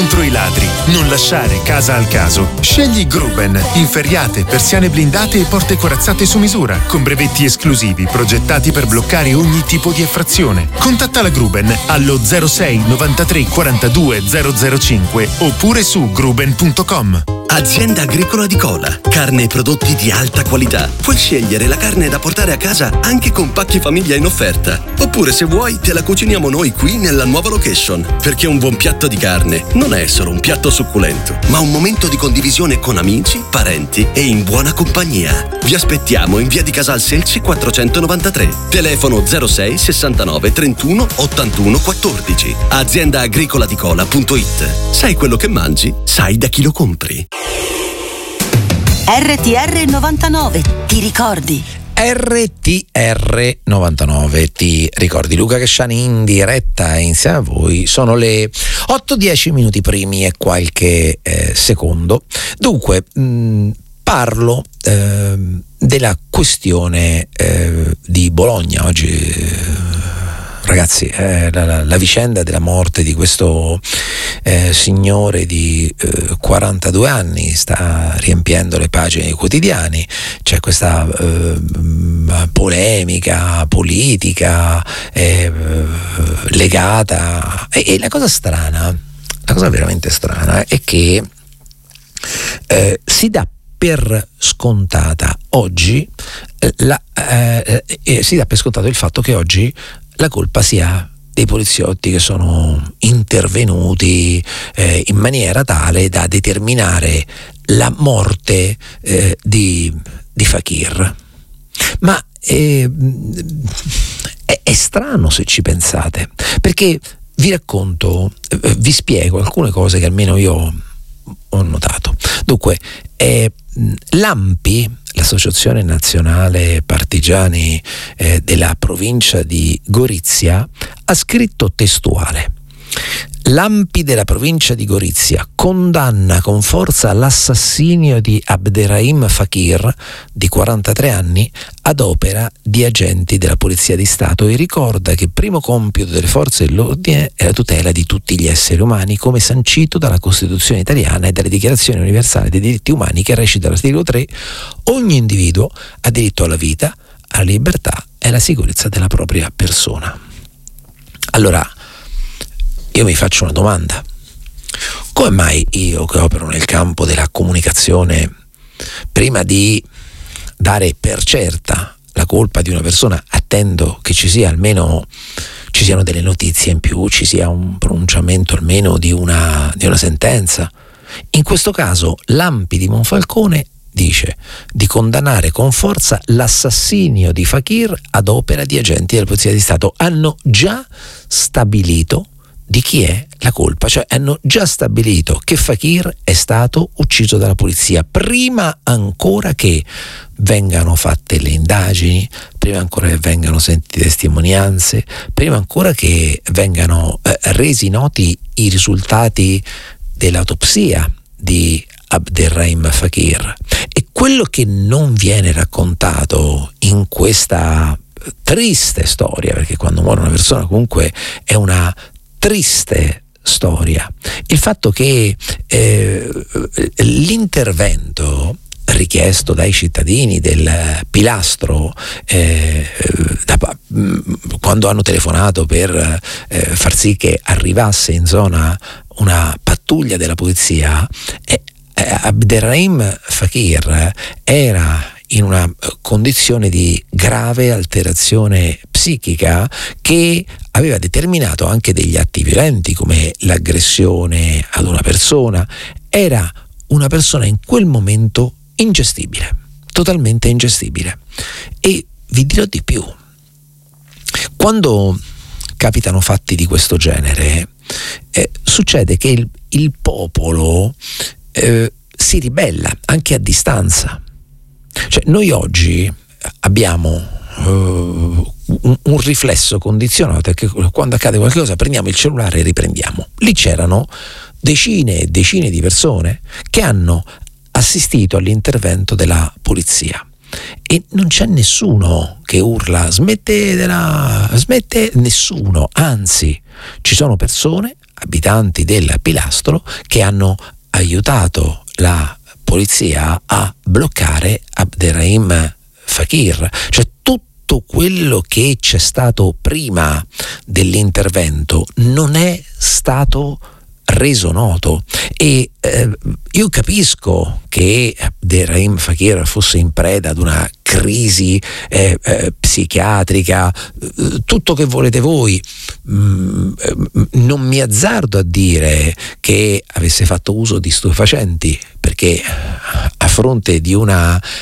contro i ladri. Non lasciare casa al caso. Scegli Gruben. Inferriate, persiane blindate e porte corazzate su misura, con brevetti esclusivi progettati per bloccare ogni tipo di effrazione. Contatta la Gruben allo 06 93 42 005 oppure su gruben.com. Azienda Agricola di Cola. Carne e prodotti di alta qualità. Puoi scegliere la carne da portare a casa anche con pacchi famiglia in offerta. Oppure, se vuoi, te la cuciniamo noi qui nella nuova location. Perché un buon piatto di carne non è solo un piatto succulento, ma un momento di condivisione con amici, parenti e in buona compagnia. Vi aspettiamo in via di Casal Selci 493. Telefono 06 69 31 81 14. AziendaagricolaDicola.it. Sai quello che mangi? Sai da chi lo compri. RTR 99, ti ricordi? RTR 99, ti ricordi? Luca Casciani in diretta insieme a voi. Sono le 8:10 minuti primi e qualche secondo. Dunque, parlo della questione di Bologna oggi. Ragazzi, la vicenda della morte di questo signore di 42 anni sta riempiendo le pagine dei quotidiani. C'è questa polemica politica legata, e la cosa veramente strana è che si dà per scontata oggi si dà per scontato il fatto che oggi la colpa sia dei poliziotti che sono intervenuti in maniera tale da determinare la morte di Fakir. Ma è strano se ci pensate, perché vi spiego alcune cose che almeno io ho notato. Dunque, l'ANPI, l'Associazione Nazionale Partigiani della provincia di Gorizia, ha scritto testuale: l'ANPI della provincia di Gorizia condanna con forza l'assassinio di Abderrahim Fakir, di 43 anni, ad opera di agenti della Polizia di Stato, e ricorda che il primo compito delle forze dell'ordine è la tutela di tutti gli esseri umani, come sancito dalla Costituzione italiana e dalle dichiarazioni universali dei diritti umani, che recita all'articolo 3: ogni individuo ha diritto alla vita, alla libertà e alla sicurezza della propria persona. Allora, io mi faccio una domanda: come mai io, che opero nel campo della comunicazione, prima di dare per certa la colpa di una persona, attendo che ci siano delle notizie in più, ci sia un pronunciamento almeno di una sentenza? In questo caso l'ANPI di Monfalcone dice di condannare con forza l'assassinio di Fakir ad opera di agenti della Polizia di Stato. Hanno già stabilito di chi è la colpa, cioè hanno già stabilito che Fakir è stato ucciso dalla polizia, prima ancora che vengano fatte le indagini, prima ancora che vengano sentite testimonianze, prima ancora che vengano resi noti i risultati dell'autopsia di Abderrahim Fakir. E quello che non viene raccontato in questa triste storia, perché quando muore una persona comunque è una triste storia, il fatto che l'intervento richiesto dai cittadini del Pilastro quando hanno telefonato per far sì che arrivasse in zona una pattuglia della polizia, Abderrahim Fakir era in una condizione di grave alterazione psichica che aveva determinato anche degli atti violenti come l'aggressione ad una persona. Era una persona in quel momento ingestibile, totalmente ingestibile. E vi dirò di più: quando capitano fatti di questo genere, succede che il popolo si ribella anche a distanza. Cioè, noi oggi abbiamo un riflesso condizionato, che quando accade qualcosa prendiamo il cellulare e riprendiamo. Lì c'erano decine e decine di persone che hanno assistito all'intervento della polizia e non c'è nessuno che urla smette, nessuno, anzi ci sono persone abitanti del Pilastro che hanno aiutato la polizia a bloccare Abderrahim Fakir. Cioè tutto quello che c'è stato prima dell'intervento non è stato reso noto, e io capisco che Abderrahim Fakir fosse in preda ad una crisi psichiatrica, tutto che volete voi. Non mi azzardo a dire che avesse fatto uso di stupefacenti, perché a fronte di un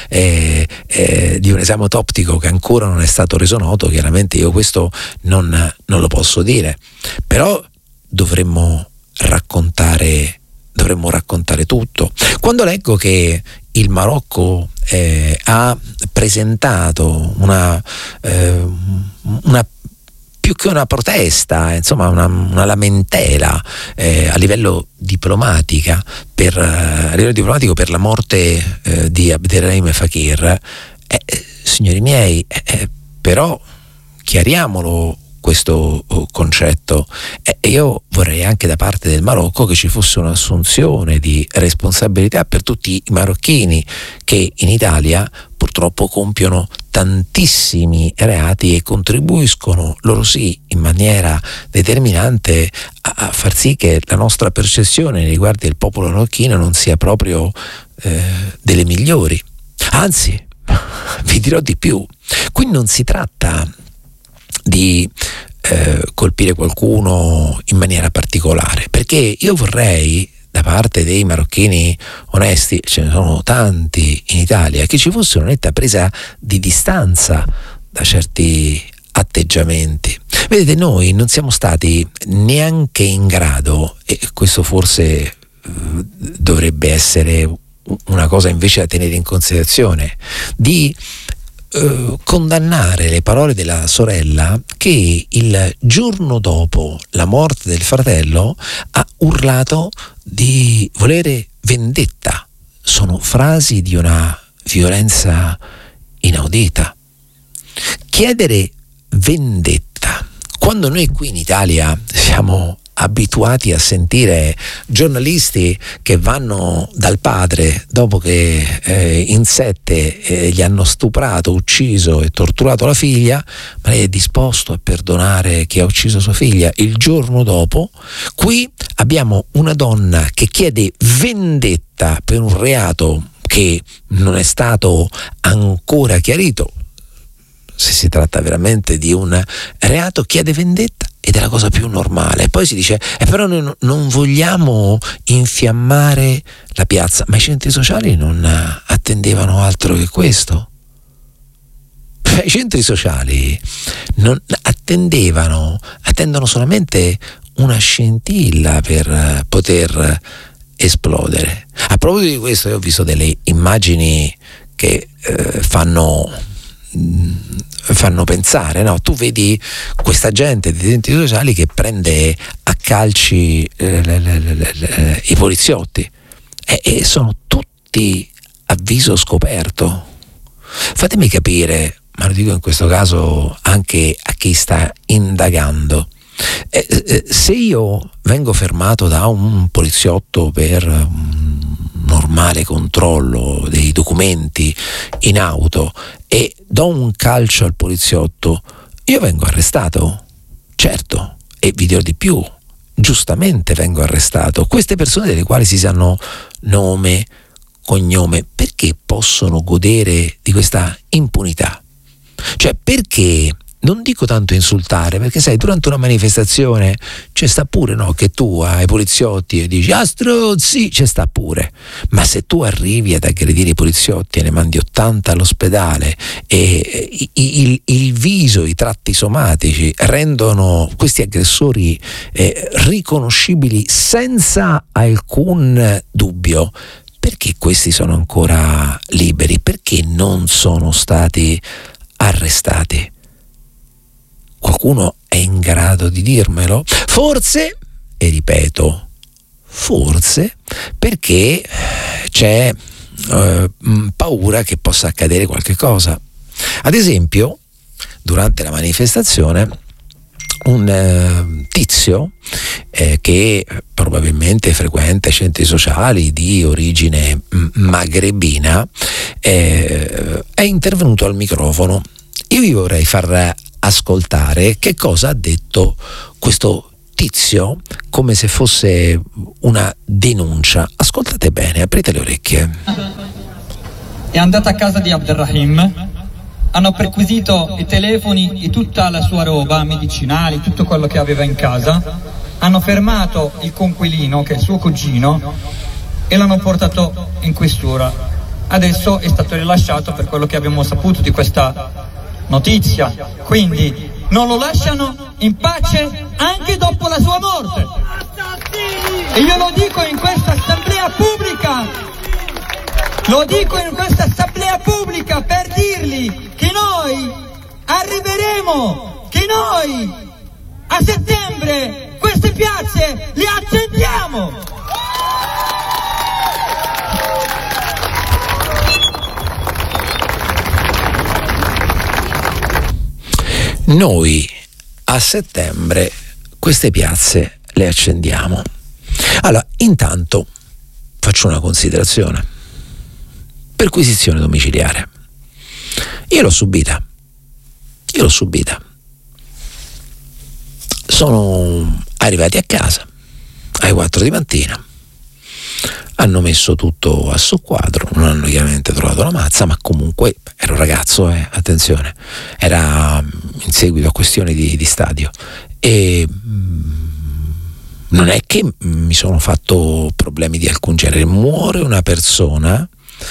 esame autoptico che ancora non è stato reso noto, chiaramente io questo non lo posso dire, però dovremmo raccontare tutto. Quando leggo che il Marocco ha presentato una più che una protesta, insomma una lamentela a livello diplomatico per la morte di Abderrahim Fakir, signori miei, però chiariamolo questo concetto. Io vorrei anche da parte del Marocco che ci fosse un'assunzione di responsabilità per tutti i marocchini che in Italia purtroppo compiono tantissimi reati e contribuiscono, loro sì, in maniera determinante a far sì che la nostra percezione nei riguardi del popolo marocchino non sia proprio delle migliori. Anzi, vi dirò di più, qui non si tratta di colpire qualcuno in maniera particolare, perché io vorrei da parte dei marocchini onesti, ce ne sono tanti in Italia, che ci fosse una netta presa di distanza da certi atteggiamenti. Vedete, noi non siamo stati neanche in grado, e questo forse dovrebbe essere una cosa invece da tenere in considerazione, di condannare le parole della sorella che il giorno dopo la morte del fratello ha urlato di volere vendetta. Sono frasi di una violenza inaudita. Chiedere vendetta, quando noi qui in Italia siamo abituati a sentire giornalisti che vanno dal padre dopo che in 7 gli hanno stuprato, ucciso e torturato la figlia, ma lei è disposto a perdonare chi ha ucciso sua figlia. Il giorno dopo qui abbiamo una donna che chiede vendetta per un reato che non è stato ancora chiarito se si tratta veramente di un reato, chiede vendetta ed è la cosa più normale. Poi si dice però noi non vogliamo infiammare la piazza, ma i centri sociali non attendevano altro che questo. I centri sociali non attendono solamente una scintilla per poter esplodere. A proposito di questo, io ho visto delle immagini che fanno pensare, no? Tu vedi questa gente dei centri sociali che prende a calci i poliziotti e sono tutti a viso scoperto. Fatemi capire, ma lo dico in questo caso anche a chi sta indagando, se io vengo fermato da un poliziotto per un normale controllo dei documenti in auto e do un calcio al poliziotto, io vengo arrestato, certo, e vi dirò di più, giustamente vengo arrestato. Queste persone delle quali si sanno nome, cognome, perché possono godere di questa impunità? Cioè, perché? Non dico tanto insultare, perché sai, durante una manifestazione c'è sta pure, no, che tu ai poliziotti e dici strozzi, c'è sta pure, ma se tu arrivi ad aggredire i poliziotti e ne mandi 80 all'ospedale e il viso, i tratti somatici rendono questi aggressori riconoscibili senza alcun dubbio, perché questi sono ancora liberi? Perché non sono stati arrestati? Qualcuno è in grado di dirmelo? Forse, e ripeto, forse perché c'è paura che possa accadere qualche cosa. Ad esempio, durante la manifestazione un tizio che probabilmente frequenta i centri sociali di origine magrebina è intervenuto al microfono. Io vi vorrei far ascoltare che cosa ha detto questo tizio, come se fosse una denuncia. Ascoltate bene, aprite le orecchie. È andata a casa di Abderrahim, hanno perquisito i telefoni e tutta la sua roba, medicinali, tutto quello che aveva in casa, hanno fermato il coinquilino, che è il suo cugino, e l'hanno portato in questura. Adesso è stato rilasciato, per quello che abbiamo saputo di questa notizia, quindi non lo lasciano in pace anche dopo la sua morte. E io lo dico in questa assemblea pubblica, per dirgli che noi arriveremo, che noi a settembre queste piazze le accendiamo. Noi a settembre queste piazze le accendiamo. Allora, intanto faccio una considerazione. Perquisizione domiciliare. Io l'ho subita. Sono arrivati a casa alle 4 di mattina. Hanno messo tutto a soqquadro, non hanno chiaramente trovato la mazza, ma comunque era un ragazzo, attenzione, era in seguito a questioni di stadio, e non è che mi sono fatto problemi di alcun genere. Muore una persona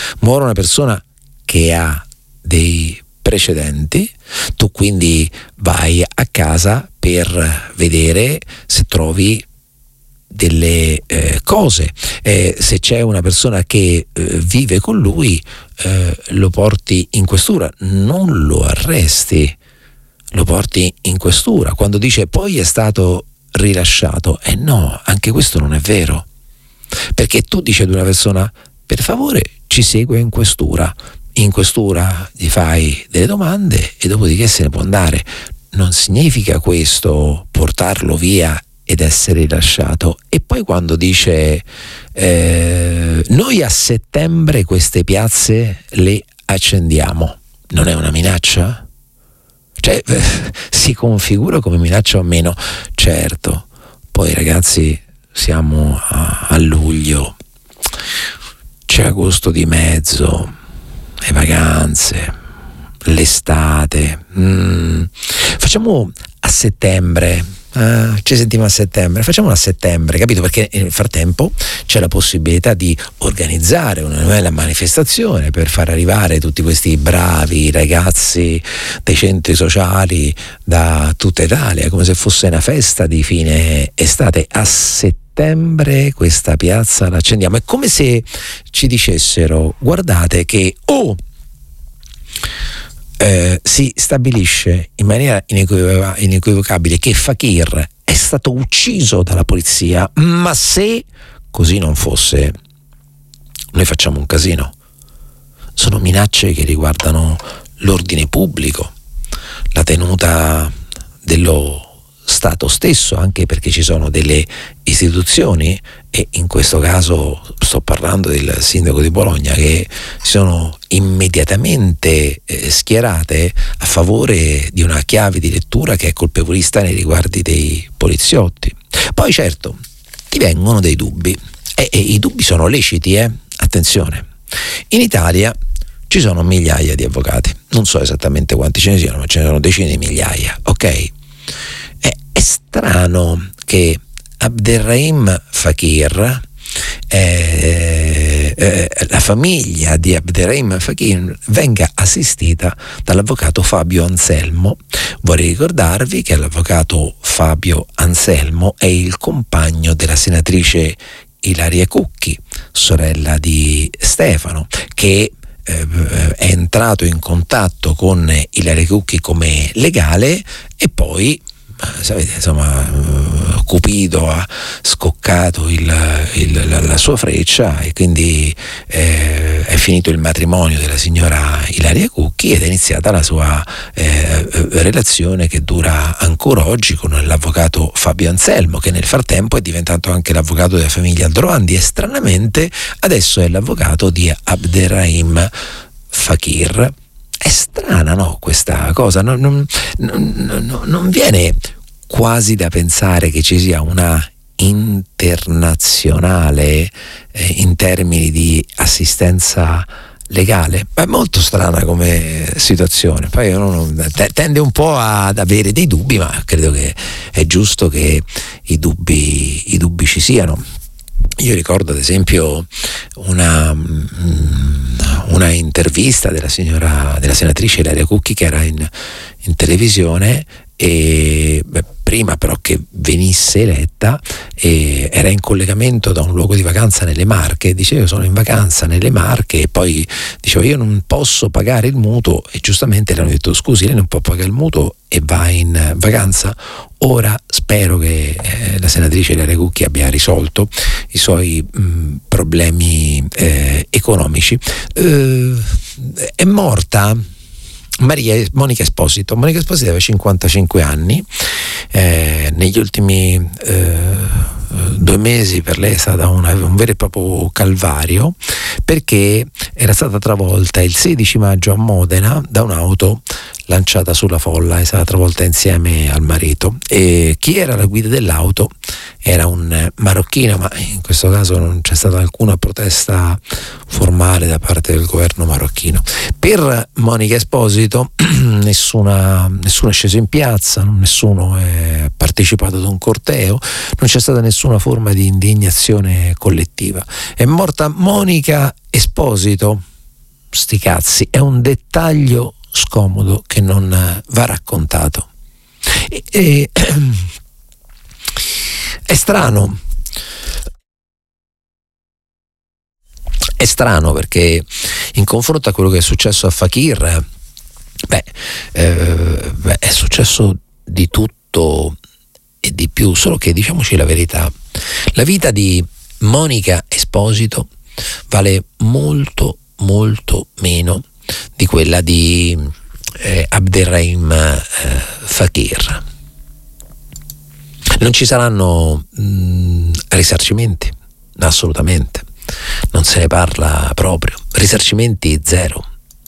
che ha dei precedenti, tu quindi vai a casa per vedere se trovi delle cose, se c'è una persona che vive con lui, lo porti in questura, non lo arresti, lo porti in questura. Quando dice poi è stato rilasciato, no, anche questo non è vero, perché tu dici ad una persona per favore ci segue in questura gli fai delle domande e dopodiché se ne può andare. Non significa questo portarlo via ed essere rilasciato. E poi quando dice noi a settembre queste piazze le accendiamo, non è una minaccia? Cioè si configura come minaccia o meno? Certo, poi ragazzi siamo a luglio, c'è agosto di mezzo, le vacanze, l'estate, facciamo a settembre. Ci sentiamo a settembre, facciamolo a settembre, capito? Perché nel frattempo c'è la possibilità di organizzare una nuova manifestazione per far arrivare tutti questi bravi ragazzi dei centri sociali da tutta Italia, come se fosse una festa di fine estate. A settembre questa piazza la accendiamo. È come se ci dicessero: guardate che si stabilisce in maniera inequivocabile che Fakir è stato ucciso dalla polizia, ma se così non fosse, noi facciamo un casino. Sono minacce che riguardano l'ordine pubblico, la tenuta dello Stato stesso, anche perché ci sono delle istituzioni, e in questo caso sto parlando del sindaco di Bologna, che si sono immediatamente schierate a favore di una chiave di lettura che è colpevolista nei riguardi dei poliziotti. Poi certo ti vengono dei dubbi, e i dubbi sono leciti, attenzione. In Italia ci sono migliaia di avvocati, non so esattamente quanti ce ne siano, ma ce ne sono decine di migliaia, ok? È strano che Abderrahim Fakir, la famiglia di Abderrahim Fakir, venga assistita dall'avvocato Fabio Anselmo. Vorrei ricordarvi che l'avvocato Fabio Anselmo è il compagno della senatrice Ilaria Cucchi, sorella di Stefano, che è entrato in contatto con Ilaria Cucchi come legale e poi sapete, insomma, Cupido ha scoccato la sua freccia e quindi è finito il matrimonio della signora Ilaria Cucchi ed è iniziata la sua relazione che dura ancora oggi con l'avvocato Fabio Anselmo, che nel frattempo è diventato anche l'avvocato della famiglia Aldrovandi e stranamente adesso è l'avvocato di Abderrahim Fakir. È strana, no, questa cosa? Non viene quasi da pensare che ci sia una internazionale in termini di assistenza legale? È molto strana come situazione. Poi tende un po' ad avere dei dubbi, ma credo che è giusto che i dubbi ci siano. Io ricordo ad esempio una intervista della senatrice Ilaria Cucchi che era in televisione e prima però che venisse eletta era in collegamento da un luogo di vacanza nelle Marche, diceva: sono in vacanza nelle Marche, e poi diceva: io non posso pagare il mutuo, e giustamente le hanno detto: scusi, lei non può pagare il mutuo e va in vacanza. Ora spero che la senatrice Ilaria Cucchi abbia risolto i suoi problemi economici. È morta Monica Esposito. Monica Esposito aveva 55 anni, negli ultimi 2 mesi per lei è stata un vero e proprio calvario, perché era stata travolta il 16 maggio a Modena da un'auto lanciata sulla folla, è stata travolta insieme al marito, e chi era la guida dell'auto era un marocchino, ma in questo caso non c'è stata alcuna protesta formale da parte del governo marocchino. Per Monica Esposito nessuno è sceso in piazza, nessuno è partecipato ad un corteo, non c'è stata nessuna forma di indignazione collettiva. È morta Monica Esposito, sti cazzi, è un dettaglio scomodo che non va raccontato. È strano perché in confronto a quello che è successo a Fakir, è successo di tutto e di più, solo che, diciamoci la verità, la vita di Monica Esposito vale molto molto meno di quella di Abderrahim Fakir. Non ci saranno risarcimenti, assolutamente, non se ne parla proprio. Risarcimenti zero.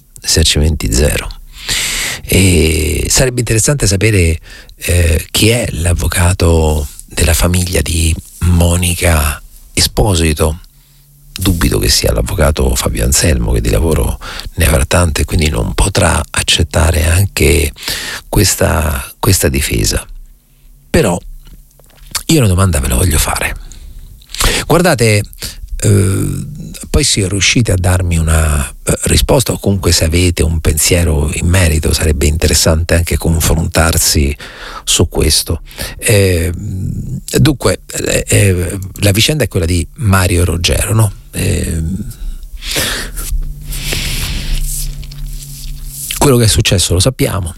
E sarebbe interessante sapere chi è l'avvocato della famiglia di Monica Esposito. Dubito che sia l'avvocato Fabio Anselmo, che di lavoro ne avrà tanto e quindi non potrà accettare anche questa difesa. Però io una domanda ve la voglio fare. Guardate, poi se riuscite a darmi una risposta, o comunque se avete un pensiero in merito, sarebbe interessante anche confrontarsi su questo. Dunque, la vicenda è quella di Mario Roggero, no? Quello che è successo lo sappiamo.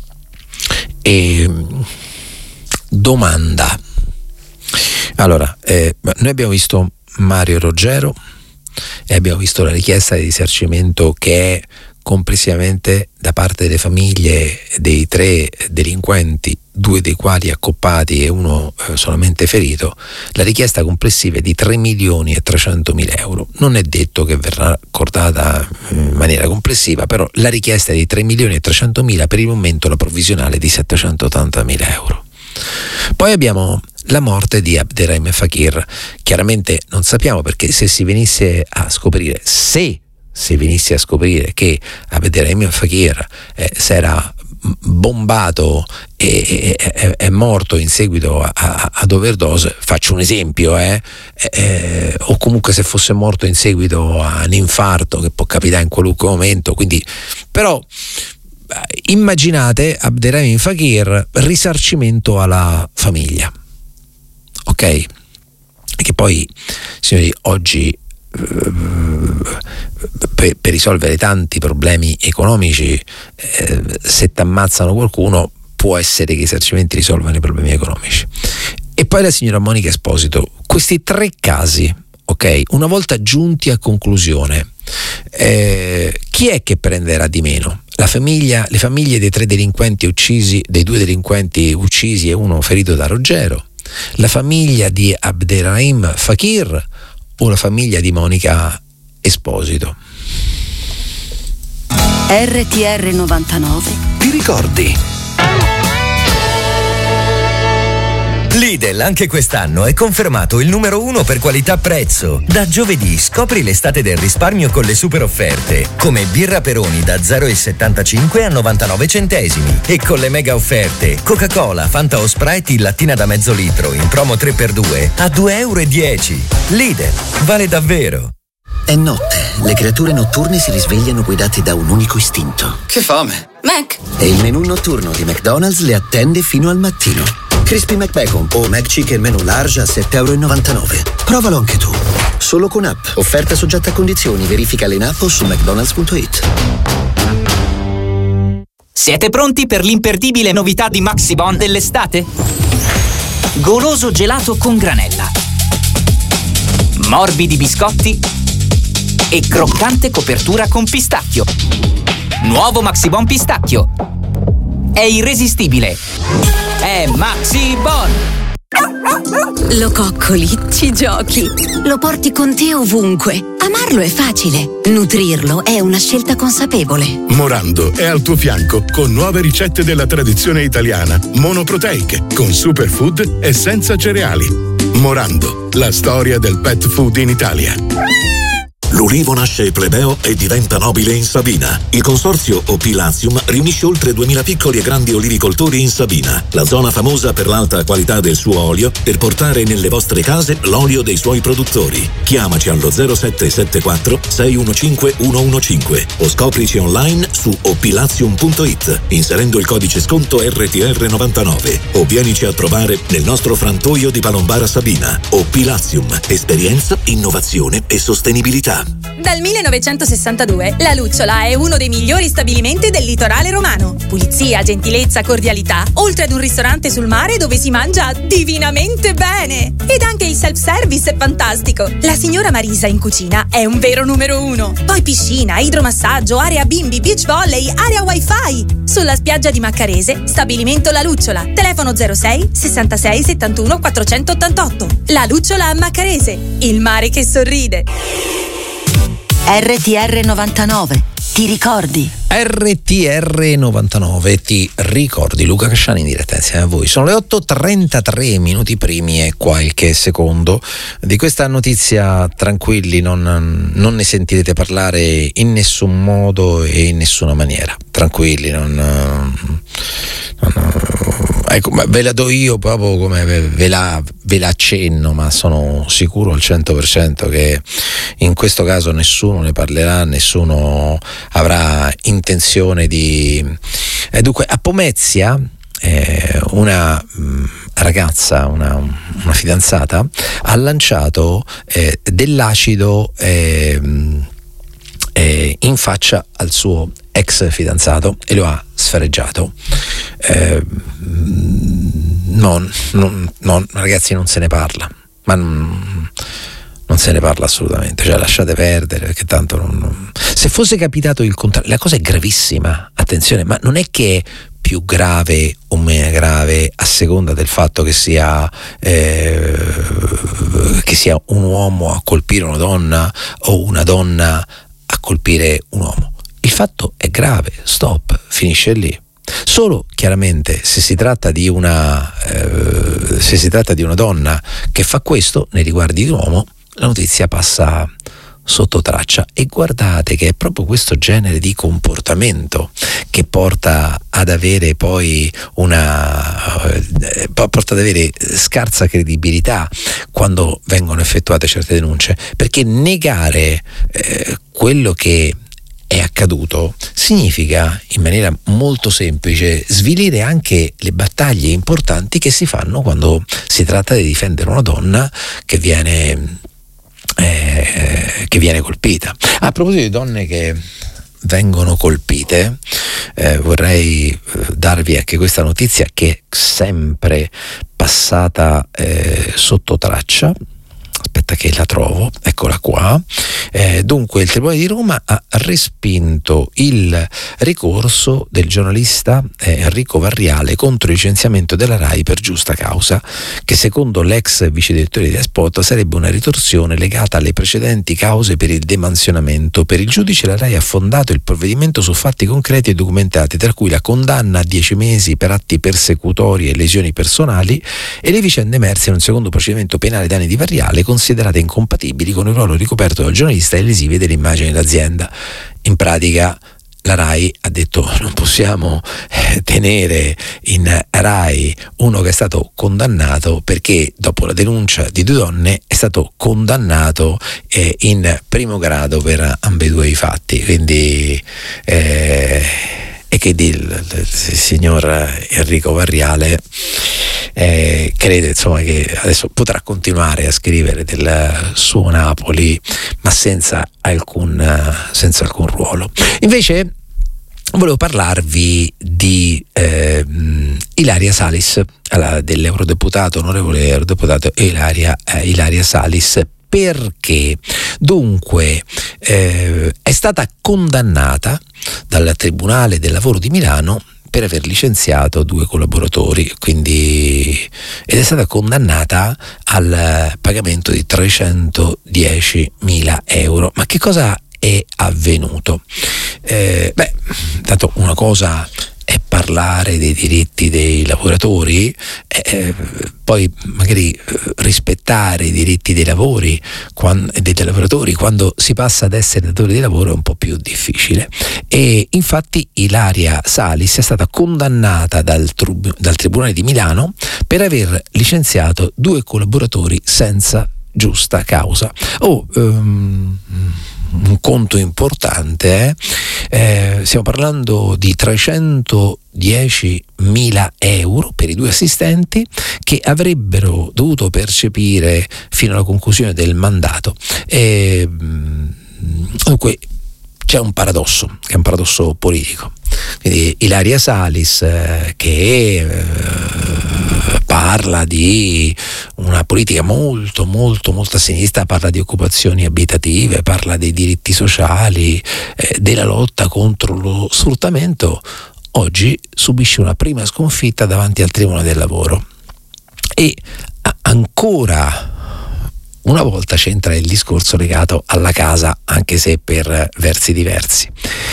Domanda. Allora, noi abbiamo visto Mario Roggero e abbiamo visto la richiesta di risarcimento che è complessivamente da parte delle famiglie dei 3 delinquenti, 2 dei quali accoppati e 1 solamente ferito. La richiesta complessiva è di 3.300.000 euro. Non è detto che verrà accordata in maniera complessiva, però la richiesta è di 3.300.000, per il momento la provvisionale di 780.000 euro. Poi abbiamo la morte di Abderrahim Fakir. Chiaramente non sappiamo, perché se si venisse a scoprire, se venisse a scoprire che Abderrahim Fakir si era bombato e è morto in seguito ad overdose, faccio un esempio, o comunque se fosse morto in seguito a un infarto, che può capitare in qualunque momento, quindi però immaginate Abderrahim Fakir, risarcimento alla famiglia, ok? Che poi, signori, oggi per risolvere tanti problemi economici, se ti ammazzano qualcuno può essere che i risarcimenti risolvano i problemi economici. E poi la signora Monica Esposito, questi 3 casi, ok, una volta giunti a conclusione, chi è che prenderà di meno? Le famiglie dei 2 delinquenti uccisi e uno ferito da Ruggero, la famiglia di Abderrahim Fakir o la famiglia di Monica Esposito? RTR 99. Ti ricordi? Lidl anche quest'anno è confermato il numero 1 per qualità-prezzo. Da giovedì scopri l'estate del risparmio con le super offerte, come birra Peroni da 0,75 a 99 centesimi. E con le mega offerte, Coca-Cola, Fanta o Sprite in lattina da mezzo litro in promo 3x2 a 2,10 €. Lidl, vale davvero. È notte, le creature notturne si risvegliano guidate da un unico istinto. Che fame! Mac! E il menù notturno di McDonald's le attende fino al mattino. Crispy McBacon o McChicken menù large a 7,99 €. Provalo anche tu. Solo con app. Offerta soggetta a condizioni. Verificale in app o su mcdonalds.it. Siete pronti per l'imperdibile novità di Maxibon dell'estate? Goloso gelato con granella, morbidi biscotti e croccante copertura con pistacchio. Nuovo Maxibon pistacchio. È irresistibile. È Maxibon. Lo coccoli, ci giochi, lo porti con te ovunque. Amarlo è facile, nutrirlo è una scelta consapevole. Morando è al tuo fianco con nuove ricette della tradizione italiana, monoproteiche, con superfood e senza cereali. Morando, la storia del pet food in Italia. L'ulivo nasce plebeo e diventa nobile in Sabina. Il consorzio OP Latium riunisce oltre 2000 piccoli e grandi olivicoltori in Sabina, la zona famosa per l'alta qualità del suo olio, per portare nelle vostre case l'olio dei suoi produttori. Chiamaci allo 0774 615 115 o scoprici online su oplatium.it inserendo il codice sconto RTR99 o vienici a trovare nel nostro frantoio di Palombara Sabina. OP Latium, esperienza, innovazione e sostenibilità. Dal 1962 La Lucciola è uno dei migliori stabilimenti del litorale romano. Pulizia, gentilezza, cordialità, oltre ad un ristorante sul mare dove si mangia divinamente bene. Ed anche il self-service è fantastico. La signora Marisa in cucina è un vero numero 1. Poi piscina, idromassaggio, area bimbi, beach volley, area wifi. Sulla spiaggia di Maccarese, stabilimento La Lucciola. Telefono 06 66 71 488. La Lucciola a Maccarese, il mare che sorride. RTR 99. Ti ricordi? RTR 99, ti ricordi? Luca Casciani in diretta insieme a voi. Sono le 8:33 minuti primi e qualche secondo. Di questa notizia tranquilli, non ne sentirete parlare in nessun modo e in nessuna maniera. Tranquilli, ecco, ma ve la do io proprio come ve la accenno, ma sono sicuro al 100% che in questo caso nessuno ne parlerà, nessuno avrà intenzione di... Dunque, a Pomezia una ragazza, una fidanzata, ha lanciato dell'acido in faccia al suo ex fidanzato e lo ha sfregiato. No, ragazzi, non se ne parla, ma non se ne parla assolutamente, cioè lasciate perdere, perché tanto se fosse capitato il contrario, la cosa è gravissima, attenzione, ma non è che è più grave o meno grave a seconda del fatto che sia un uomo a colpire una donna o una donna a colpire un uomo. Il fatto è grave, stop, finisce lì. Solo chiaramente se si tratta di una donna che fa questo nei riguardi di un uomo, la notizia passa sotto traccia. E guardate che è proprio questo genere di comportamento che porta ad avere poi porta ad avere scarsa credibilità quando vengono effettuate certe denunce, perché negare quello che è accaduto significa, in maniera molto semplice, svilire anche le battaglie importanti che si fanno quando si tratta di difendere una donna che viene colpita. A proposito di donne che vengono colpite. Vorrei darvi anche questa notizia che è sempre passata sotto traccia. Aspetta che la trovo, eccola qua. Dunque il Tribunale di Roma ha respinto il ricorso del giornalista Enrico Varriale contro il licenziamento della RAI per giusta causa, che secondo l'ex vice direttore di Spot sarebbe una ritorsione legata alle precedenti cause per il demansionamento. Per il giudice la RAI ha fondato il provvedimento su fatti concreti e documentati, tra cui la condanna a 10 mesi per atti persecutori e lesioni personali e le vicende emerse in un secondo procedimento penale danni di Varriale considerate incompatibili con il ruolo ricoperto dal giornalista e lesive dell'immagine dell'azienda. In pratica la RAI ha detto: non possiamo tenere in RAI uno che è stato condannato perché dopo la denuncia di 2 donne è stato condannato in primo grado per ambedue i fatti. Quindi e che il signor Enrico Varriale crede insomma che adesso potrà continuare a scrivere del suo Napoli, ma senza alcun ruolo. Invece volevo parlarvi di Ilaria Salis, dell'eurodeputato, onorevole eurodeputato Ilaria Salis. Perché? Dunque è stata condannata dal Tribunale del Lavoro di Milano per aver licenziato 2 collaboratori, ed è stata condannata al pagamento di 310.000 euro. Ma che cosa è avvenuto? Tanto una cosa è parlare dei diritti dei lavoratori, poi magari rispettare i diritti dei lavoratori quando si passa ad essere datori di lavoro è un po' più difficile. E infatti Ilaria Salis è stata condannata dal Tribunale di Milano per aver licenziato 2 collaboratori senza giusta causa. Un conto importante, stiamo parlando di 310.000 euro per i 2 assistenti che avrebbero dovuto percepire fino alla conclusione del mandato. Dunque c'è un paradosso, che è un paradosso politico. Quindi Ilaria Salis che parla di una politica molto a sinistra, parla di occupazioni abitative, parla dei diritti sociali, della lotta contro lo sfruttamento, oggi subisce una prima sconfitta davanti al Tribunale del Lavoro. E ancora una volta c'entra il discorso legato alla casa, anche se per versi diversi.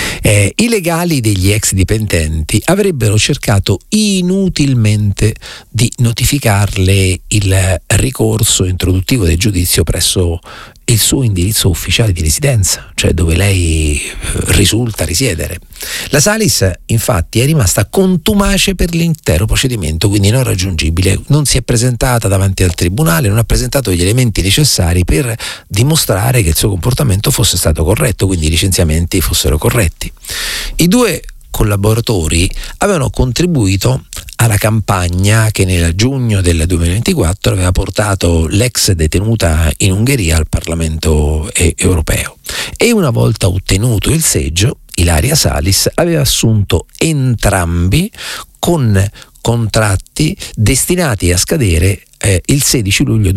I legali degli ex dipendenti avrebbero cercato inutilmente di notificarle il ricorso introduttivo del giudizio presso il suo indirizzo ufficiale di residenza, cioè dove lei risulta risiedere. La Salis infatti è rimasta contumace per l'intero procedimento, quindi non raggiungibile, non si è presentata davanti al tribunale, non ha presentato gli elementi necessari per dimostrare che il suo comportamento fosse stato corretto, quindi i licenziamenti fossero corretti. I 2 collaboratori avevano contribuito alla campagna che nel giugno del 2024 aveva portato l'ex detenuta in Ungheria al Parlamento europeo, e una volta ottenuto il seggio Ilaria Salis aveva assunto entrambi con contratti destinati a scadere il 16 luglio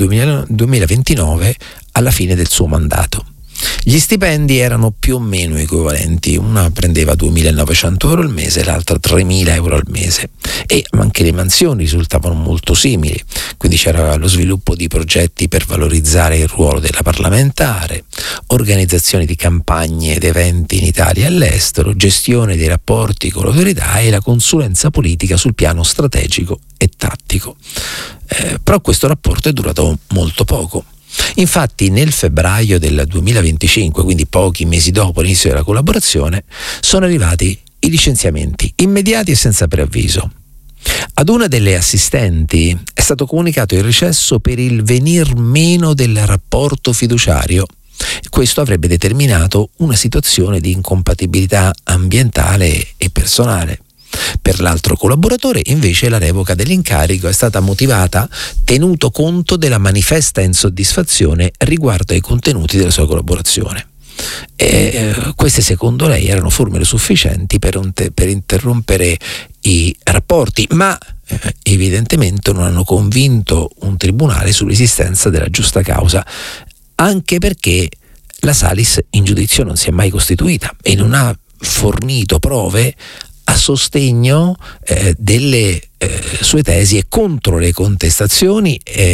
2029 alla fine del suo mandato. Gli stipendi erano più o meno equivalenti, una prendeva 2.900 euro al mese, l'altra 3.000 euro al mese, e anche le mansioni risultavano molto simili, quindi c'era lo sviluppo di progetti per valorizzare il ruolo della parlamentare, organizzazione di campagne ed eventi in Italia e all'estero, gestione dei rapporti con l'autorità e la consulenza politica sul piano strategico e tattico. Però questo rapporto è durato molto poco. Infatti nel febbraio del 2025, quindi pochi mesi dopo l'inizio della collaborazione, sono arrivati i licenziamenti immediati e senza preavviso. Ad una delle assistenti è stato comunicato il recesso per il venir meno del rapporto fiduciario. Questo avrebbe determinato una situazione di incompatibilità ambientale e personale. Per l'altro collaboratore invece la revoca dell'incarico è stata motivata tenuto conto della manifesta insoddisfazione riguardo ai contenuti della sua collaborazione. Queste secondo lei erano formule sufficienti per interrompere i rapporti, ma evidentemente non hanno convinto un tribunale sull'esistenza della giusta causa, anche perché la Salis in giudizio non si è mai costituita e non ha fornito prove a sostegno delle sue tesi e contro le contestazioni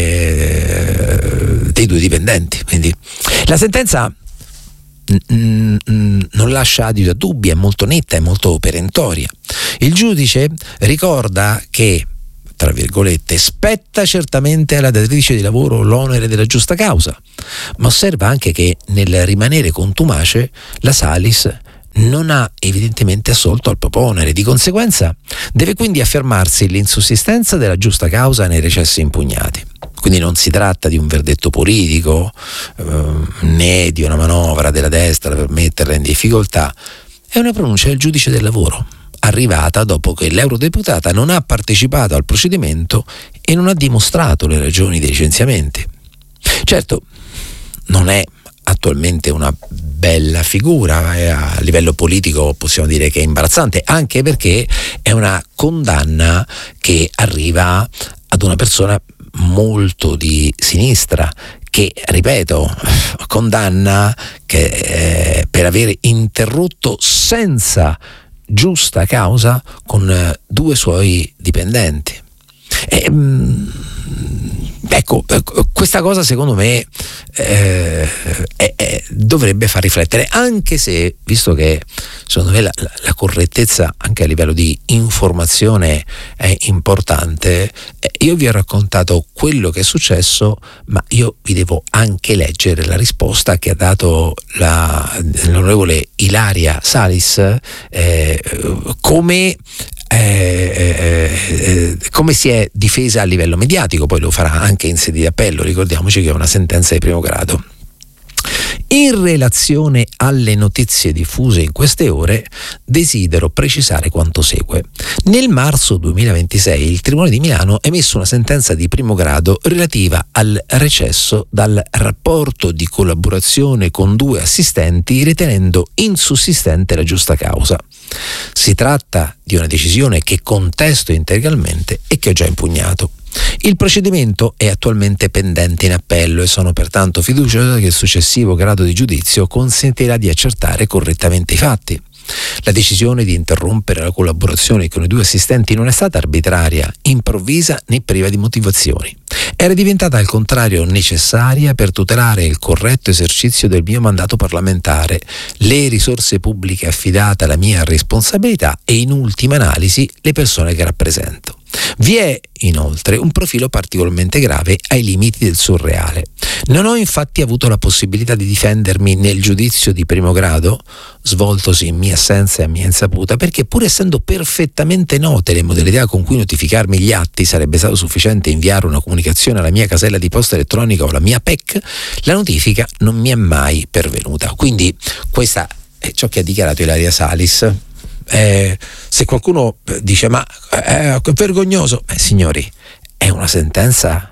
dei due dipendenti. Quindi la sentenza non lascia adito a dubbi, è molto netta, è molto perentoria. Il giudice ricorda che, tra virgolette, spetta certamente alla datrice di lavoro l'onere della giusta causa, ma osserva anche che nel rimanere contumace la Salis non ha evidentemente assolto al proprio onere. Di conseguenza deve quindi affermarsi l'insussistenza della giusta causa nei recessi impugnati. Quindi non si tratta di un verdetto politico né di una manovra della destra per metterla in difficoltà, è una pronuncia del giudice del lavoro, arrivata dopo che l'eurodeputata non ha partecipato al procedimento e non ha dimostrato le ragioni dei licenziamenti. Certo, non è attualmente una bella figura, a livello politico possiamo dire che è imbarazzante, anche perché è una condanna che arriva ad una persona molto di sinistra, che, ripeto, condanna che per aver interrotto senza giusta causa con due suoi dipendenti. Ecco, questa cosa secondo me dovrebbe far riflettere, anche se, visto che secondo me la correttezza anche a livello di informazione è importante, io vi ho raccontato quello che è successo, ma io vi devo anche leggere la risposta che ha dato l'onorevole Ilaria Salis, come si è difesa a livello mediatico. Poi lo farà anche in sede di appello, ricordiamoci che è una sentenza di primo grado. In relazione alle notizie diffuse in queste ore, desidero precisare quanto segue. Nel marzo 2026 il Tribunale di Milano ha emesso una sentenza di primo grado relativa al recesso dal rapporto di collaborazione con due assistenti, ritenendo insussistente la giusta causa. Si tratta di una decisione che contesto integralmente e che ho già impugnato. Il procedimento è attualmente pendente in appello e sono pertanto fiducioso che il successivo grado di giudizio consentirà di accertare correttamente i fatti. La decisione di interrompere la collaborazione con i due assistenti non è stata arbitraria, improvvisa né priva di motivazioni. Era diventata al contrario necessaria per tutelare il corretto esercizio del mio mandato parlamentare, le risorse pubbliche affidate alla mia responsabilità e, in ultima analisi, le persone che rappresento. Vi è inoltre un profilo particolarmente grave ai limiti del surreale. Non ho infatti avuto la possibilità di difendermi nel giudizio di primo grado, svoltosi in mia assenza e a mia insaputa, perché pur essendo perfettamente note le modalità con cui notificarmi gli atti, sarebbe stato sufficiente inviare una comunicazione alla mia casella di posta elettronica o alla mia PEC, la notifica non mi è mai pervenuta. Quindi questa è ciò che ha dichiarato Ilaria Salis. Se qualcuno dice ma è vergognoso, signori, è una sentenza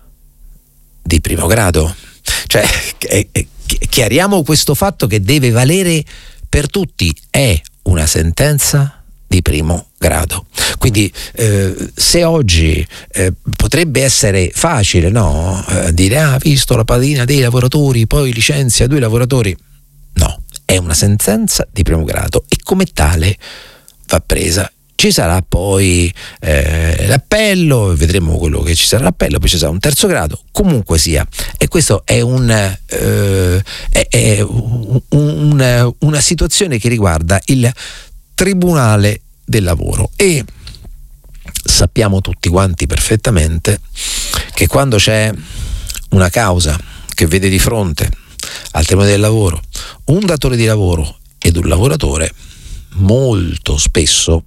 di primo grado, cioè chiariamo questo fatto che deve valere per tutti, è una sentenza di primo grado. Quindi se oggi potrebbe essere facile, no, dire visto la patina dei lavoratori, poi licenzia due lavoratori, no, è una sentenza di primo grado e come tale va presa. Ci sarà poi l'appello, vedremo quello che ci sarà l'appello, poi ci sarà un terzo grado, comunque sia. E questo è una situazione che riguarda il Tribunale del Lavoro e sappiamo tutti quanti perfettamente che quando c'è una causa che vede di fronte al Tribunale del Lavoro un datore di lavoro ed un lavoratore, molto spesso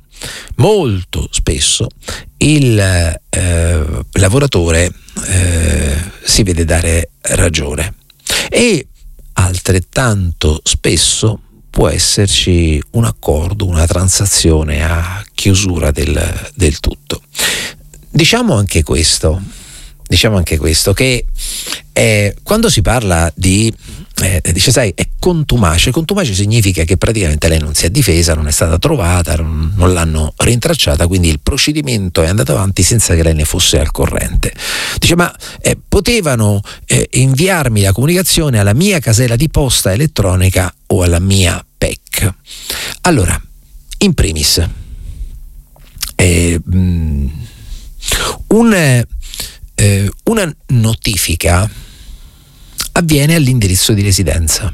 il lavoratore si vede dare ragione e altrettanto spesso può esserci un accordo, una transazione a chiusura del tutto. Diciamo anche questo che quando si parla di dice sai, è contumace. Contumace significa che praticamente lei non si è difesa, non è stata trovata, non l'hanno rintracciata, quindi il procedimento è andato avanti senza che lei ne fosse al corrente. Dice ma potevano inviarmi la comunicazione alla mia casella di posta elettronica o alla mia PEC. Allora, in primis una notifica avviene all'indirizzo di residenza,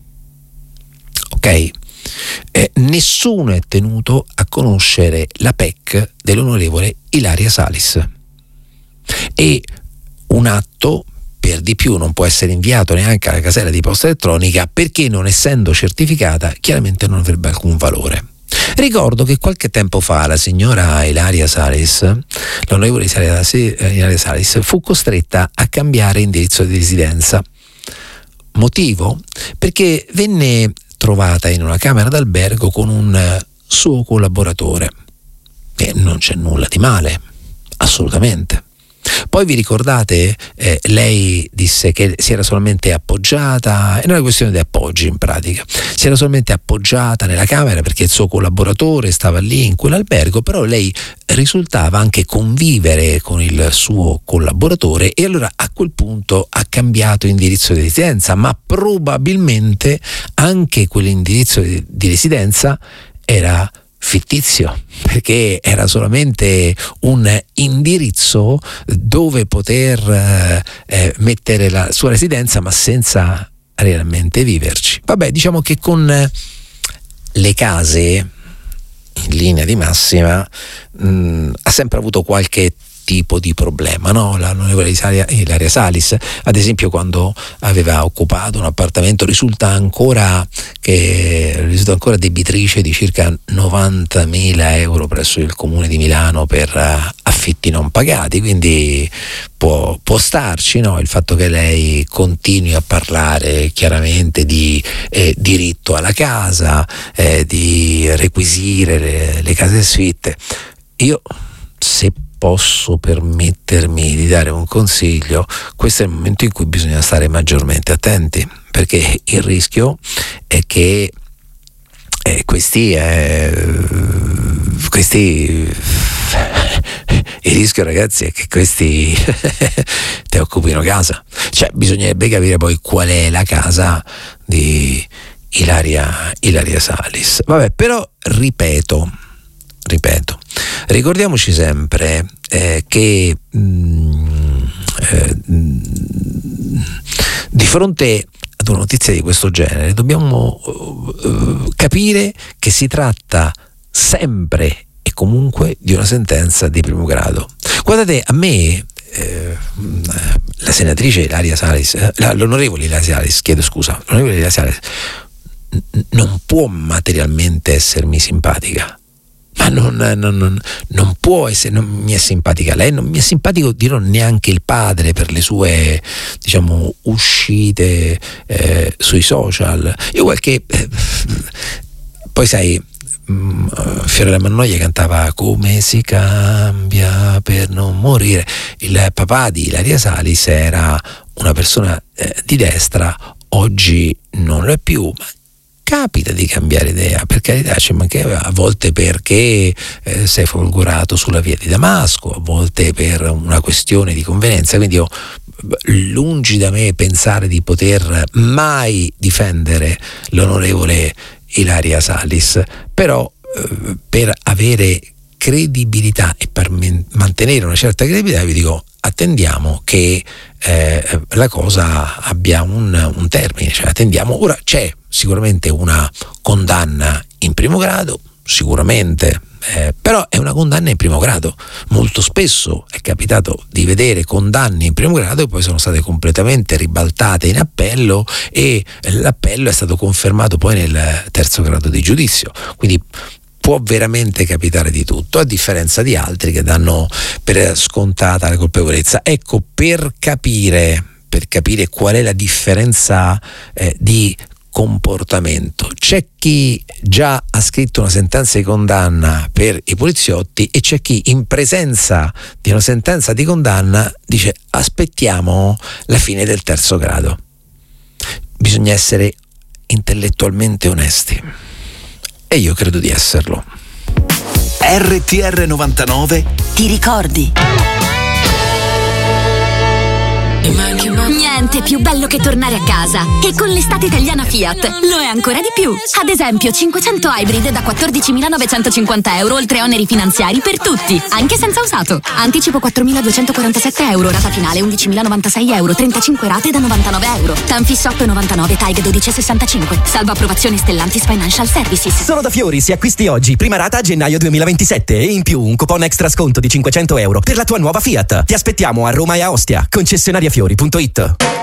ok? Nessuno è tenuto a conoscere la PEC dell'onorevole Ilaria Salis e un atto per di più non può essere inviato neanche alla casella di posta elettronica perché, non essendo certificata, chiaramente non avrebbe alcun valore. Ricordo che qualche tempo fa la signora Ilaria Salis, l'onorevole Ilaria Salis, fu costretta a cambiare indirizzo di residenza. Motivo? Perché venne trovata in una camera d'albergo con un suo collaboratore. E non c'è nulla di male, assolutamente. Poi vi ricordate, lei disse che si era solamente appoggiata, è una questione di appoggi in pratica, si era solamente appoggiata nella camera perché il suo collaboratore stava lì in quell'albergo, però lei risultava anche convivere con il suo collaboratore e allora a quel punto ha cambiato indirizzo di residenza, ma probabilmente anche quell'indirizzo di residenza era fittizio, perché era solamente un indirizzo dove poter mettere la sua residenza ma senza realmente viverci. Vabbè, diciamo che con le case in linea di massima ha sempre avuto qualche tipo di problema, no? L'onorevole Ilaria Salis, ad esempio, quando aveva occupato un appartamento risulta ancora debitrice di circa 90.000 euro presso il comune di Milano per affitti non pagati, quindi può starci, no? Il fatto che lei continui a parlare chiaramente di diritto alla casa, di requisire le case sfitte. Io, se posso permettermi di dare un consiglio, questo è il momento in cui bisogna stare maggiormente attenti, perché il rischio è che il rischio, ragazzi, è che questi te occupino casa. Cioè, bisognerebbe capire poi qual è la casa di Ilaria Salis. Vabbè, però ripeto, ricordiamoci sempre che di fronte ad una notizia di questo genere dobbiamo capire che si tratta sempre e comunque di una sentenza di primo grado. Guardate, a me la senatrice Ilaria Salis, l'onorevole Ilaria Salis, l'onorevole Ilaria Salis non può materialmente essermi simpatica, ma non può essere, non mi è simpatica lei, non mi è simpatico, dirò, neanche il padre per le sue, diciamo, uscite sui social. Io poi sai, Fiorella Mannoia cantava "Come si cambia per non morire". Il papà di Ilaria Salis era una persona di destra, oggi non lo è più, ma capita di cambiare idea, per carità, ci manca, a volte perché sei folgorato sulla via di Damasco, a volte per una questione di convenienza. Quindi io, lungi da me pensare di poter mai difendere l'onorevole Ilaria Salis, però per avere credibilità e per mantenere una certa credibilità vi dico: attendiamo che la cosa abbia un termine, cioè attendiamo. Ora c'è sicuramente una condanna in primo grado, sicuramente, però è una condanna in primo grado. Molto spesso è capitato di vedere condanne in primo grado e poi sono state completamente ribaltate in appello e l'appello è stato confermato poi nel terzo grado di giudizio. Quindi può veramente capitare di tutto, a differenza di altri che danno per scontata la colpevolezza. Ecco, per capire qual è la differenza di comportamento, c'è chi già ha scritto una sentenza di condanna per i poliziotti e c'è chi, in presenza di una sentenza di condanna, dice: aspettiamo la fine del terzo grado. bisogna essere intellettualmente onesti. E io credo di esserlo. RTR 99 Ti ricordi? Niente più bello che tornare a casa. E con l'estate italiana Fiat lo è ancora di più. Ad esempio 500 Hybrid da 14.950 euro, oltre oneri finanziari per tutti, anche senza usato. Anticipo 4.247 euro, rata finale 11.096 euro, 35 rate da 99 euro. Tanfiss 8,99, TAG 12,65. Salvo approvazione Stellantis Financial Services. Solo da Fiori, se acquisti oggi, prima rata a gennaio 2027 e in più un coupon extra sconto di 500 euro per la tua nuova Fiat. Ti aspettiamo a Roma e a Ostia. Concessionariafiori.it.